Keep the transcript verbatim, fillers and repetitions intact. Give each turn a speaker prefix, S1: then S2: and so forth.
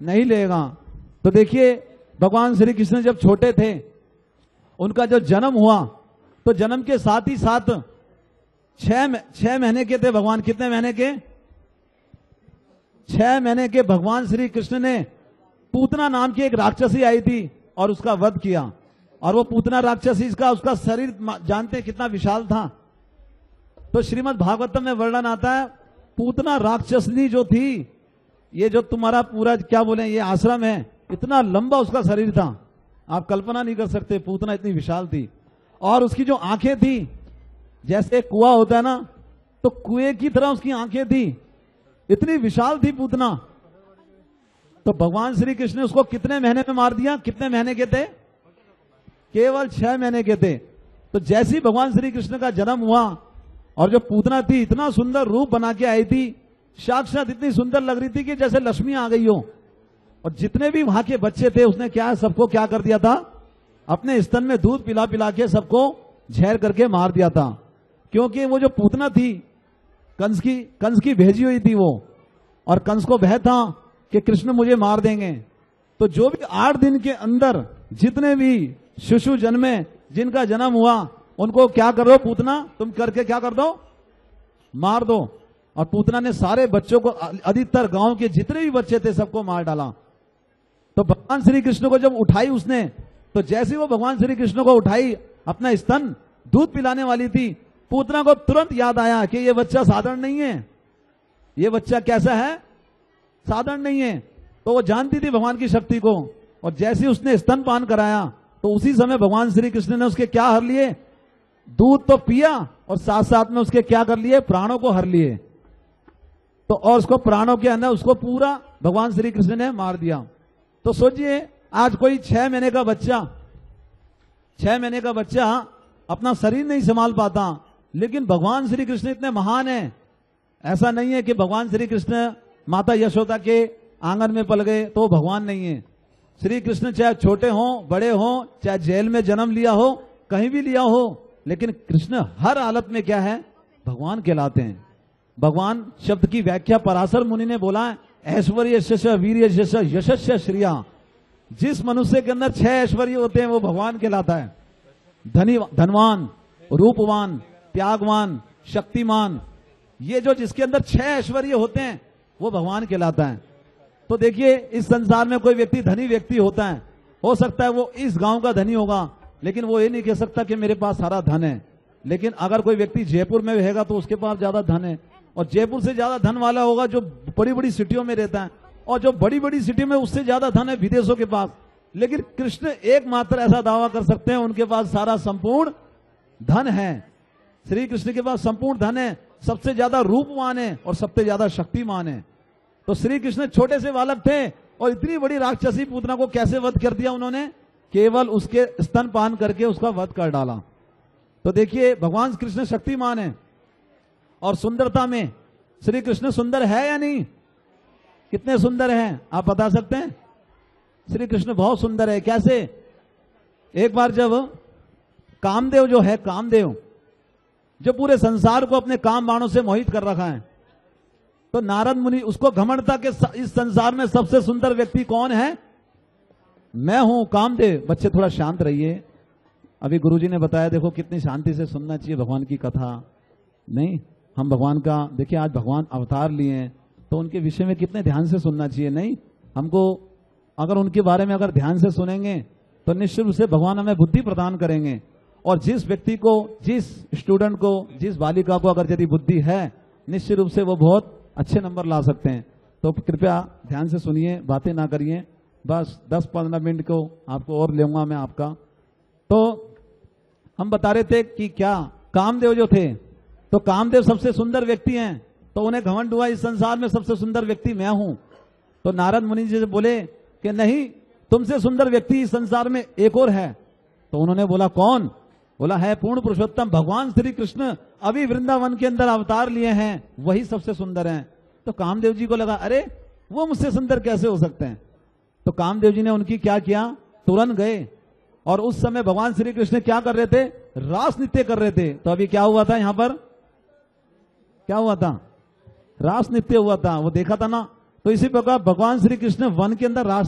S1: नहीं लेगा। तो देखिए भगवान श्री कृष्ण जब छोटे थे, उनका जो जन्म हुआ तो जन्म के साथ ही साथ छह छह महीने के थे भगवान। कितने महीने के? छह महीने के भगवान श्री कृष्ण ने पूतना नाम की एक राक्षसी आई थी और उसका वध किया। और वो पूतना राक्षसी का उसका शरीर जानते हैं कितना विशाल था। तो श्रीमद् भागवतम में वर्णन आता है, पूतना राक्षसनी जो थी, ये जो तुम्हारा पूरा क्या बोले ये आश्रम है, इतना लंबा उसका शरीर था, आप कल्पना नहीं कर सकते, पूतना इतनी विशाल थी। और उसकी जो आंखें थी, जैसे कुआं होता है ना, तो कुएं की तरह उसकी आंखें थी, इतनी विशाल थी पूतना। तो भगवान श्री कृष्ण ने उसको कितने महीने में मार दिया? कितने महीने के थे? केवल छह महीने के थे। तो जैसे ही भगवान श्री कृष्ण का जन्म हुआ और जो पूतना थी इतना सुंदर रूप बना के आई थी, साक्षात इतनी सुंदर लग रही थी कि जैसे लक्ष्मी आ गई हो। और जितने भी वहां के बच्चे थे उसने क्या सबको क्या कर दिया था? अपने स्तन में दूध पिला पिला के सबको झेर करके मार दिया था। क्योंकि वो जो पूतना थी कंस की कंस की भेजी हुई थी वो, और कंस को भय था कि कृष्ण मुझे मार देंगे। तो जो भी आठ दिन के अंदर जितने भी शिशु जन्मे, जिनका जन्म हुआ, उनको क्या करो पूतना तुम करके क्या कर दो? मार दो। और पूतना ने सारे बच्चों को, अधिकतर गांव के जितने भी बच्चे थे सबको मार डाला। तो भगवान श्री कृष्ण को जब उठाई उसने, तो जैसे वो भगवान श्री कृष्ण को उठाई, अपना स्तन दूध पिलाने वाली थी, पूतना को तुरंत याद आया कि ये बच्चा साधारण नहीं है, ये बच्चा कैसा है? साधारण नहीं है। तो वो जानती थी भगवान की शक्ति को, और जैसे उसने स्तनपान कराया तो उसी समय भगवान श्री कृष्ण ने उसके क्या हर लिए? दूध तो पिया और साथ साथ में उसके क्या कर लिए? प्राणों को हर लिए। तो और उसको प्राणों के अंदर उसको पूरा भगवान श्री कृष्ण ने मार दिया। तो सोचिए आज कोई छह महीने का बच्चा छह महीने का बच्चा अपना शरीर नहीं संभाल पाता, लेकिन भगवान श्री कृष्ण इतने महान है। ऐसा नहीं है कि भगवान श्री कृष्ण माता यशोदा के आंगन में पल गए तो भगवान नहीं है। श्री कृष्ण चाहे छोटे हों बड़े हों, चाहे जेल में जन्म लिया हो, कहीं भी लिया हो, लेकिन कृष्ण हर हालत में क्या है? भगवान कहलाते हैं। भगवान शब्द की व्याख्या पराशर मुनि ने बोला है, ऐश्वर्य यश वीर्य यश यशस्य श्रिया। जिस मनुष्य के अंदर छह ऐश्वर्य होते हैं वो भगवान कहलाता है। धनी धनवान, रूपवान, त्यागवान, शक्तिमान, ये जो जिसके अंदर छह ऐश्वर्य होते हैं वो भगवान कहलाता है। तो देखिए इस संसार में कोई व्यक्ति धनी व्यक्ति होता है, हो सकता है वो इस गांव का धनी होगा, लेकिन वो ये नहीं कह सकता कि मेरे पास सारा धन है। लेकिन अगर कोई व्यक्ति जयपुर में रहेगा तो उसके पास ज्यादा धन है, और जयपुर से ज्यादा धन वाला होगा जो बड़ी बड़ी सिटियों में रहता है, और जो बड़ी बड़ी सिटी में उससे ज्यादा धन है विदेशों के पास। लेकिन कृष्ण एकमात्र ऐसा दावा कर सकते हैं उनके पास सारा संपूर्ण धन है। श्री कृष्ण के पास संपूर्ण धन है, सबसे ज्यादा रूपवान है और सबसे ज्यादा शक्तिमान है। तो श्री कृष्ण छोटे से बालक थे और इतनी बड़ी राक्षसी पूतना को कैसे वध कर दिया उन्होंने? केवल उसके स्तनपान करके उसका वध कर डाला। तो देखिए भगवान कृष्ण शक्तिमान है। और सुंदरता में श्री कृष्ण सुंदर है या नहीं? कितने सुंदर हैं आप बता सकते हैं? श्री कृष्ण बहुत सुंदर है। कैसे? एक बार जब कामदेव जो है, कामदेव जो पूरे संसार को अपने काम बाणों से मोहित कर रखा है, तो नारद मुनि उसको घमंड था कि इस संसार में सबसे सुंदर व्यक्ति कौन है? मैं हूं कामदेव। बच्चे थोड़ा शांत रहिए। अभी गुरुजी ने बताया, देखो कितनी शांति से सुनना चाहिए भगवान की कथा। नहीं, हम भगवान का देखिए आज भगवान अवतार लिए हैं तो उनके विषय में कितने ध्यान से सुनना चाहिए। नहीं, हमको अगर उनके बारे में अगर ध्यान से सुनेंगे तो निश्चित रूप से भगवान हमें बुद्धि प्रदान करेंगे। और जिस व्यक्ति को, जिस स्टूडेंट को, जिस बालिका को अगर यदि बुद्धि है, निश्चित रूप से वो बहुत अच्छे नंबर ला सकते हैं। तो कृपया ध्यान से सुनिए, बातें ना करिए। बस दस पंद्रह मिनट को आपको और लूंगा मैं आपका। तो हम बता रहे थे कि क्या कामदेव जो थे, तो कामदेव सबसे सुंदर व्यक्ति हैं, तो उन्हें घमंड हुआ इस संसार में सबसे सुंदर व्यक्ति मैं हूं। तो नारद मुनि जी से बोले कि नहीं, तुमसे सुंदर व्यक्ति इस संसार में एक और है। तो उन्होंने बोला कौन? बोला है पूर्ण पुरुषोत्तम भगवान श्री कृष्ण, अभी वृंदावन के अंदर अवतार लिए हैं, वही सबसे सुंदर हैं। तो कामदेव जी को लगा अरे वो मुझसे सुंदर कैसे हो सकते हैं? तो कामदेव जी ने उनकी क्या किया? तुरंत गए। और उस समय भगवान श्री कृष्ण क्या कर रहे थे? रास नृत्य कर रहे थे। तो अभी क्या हुआ था? यहां पर क्या हुआ था? रास नृत्य हुआ था। वो देखा था ना, तो इसी प्रकार भगवान श्री कृष्ण वन के अंदर रास